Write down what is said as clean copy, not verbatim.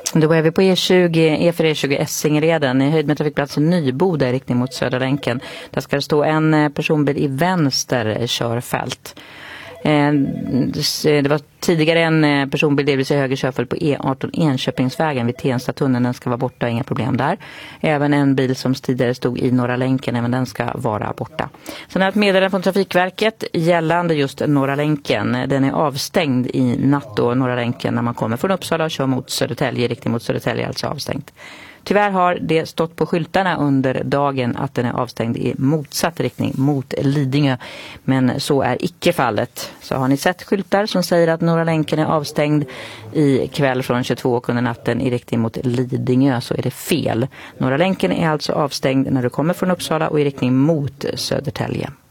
Då är vi på E20 Essingeleden i höjd med trafikplatsen Nyboda i riktning mot Södra länken. Där ska det stå en personbil i vänster körfält. Det var tidigare en personbil delvis i höger körfält på E18 Enköpingsvägen vid Tenstatunneln. Den ska vara borta, inga problem där. Även en bil som tidigare stod i Norra länken, även den ska vara borta. Sen har ett meddelande från Trafikverket gällande just Norra länken. Den är avstängd i natt då, Norra länken, när man kommer från Uppsala och kör mot Södertälje, riktning mot Södertälje, alltså avstängt. Tyvärr har det stått på skyltarna under dagen att den är avstängd i motsatt riktning mot Lidingö. Men så är icke fallet. Så har ni sett skyltar som säger att Norra länken är avstängd i kväll från 22 under natten i riktning mot Lidingö, så är det fel. Norra länken är alltså avstängd när du kommer från Uppsala och i riktning mot Södertälje.